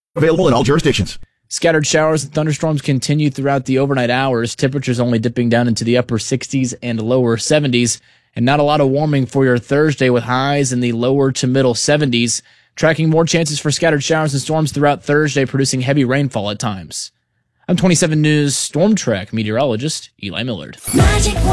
Available in all jurisdictions. Scattered showers and thunderstorms continue throughout the overnight hours. Temperatures only dipping down into the upper 60s and lower 70s. And not a lot of warming for your Thursday with highs in the lower to middle 70s. Tracking more chances for scattered showers and storms throughout Thursday, producing heavy rainfall at times. I'm 27 News Storm Track meteorologist Eli Millard.